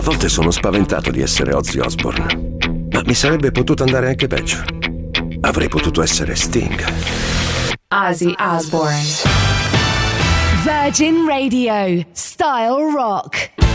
volte sono spaventato di essere Ozzy Osbourne, ma mi sarebbe potuto andare anche peggio. Avrei potuto essere Sting. Ozzy Osbourne. Virgin Radio, Style Rock.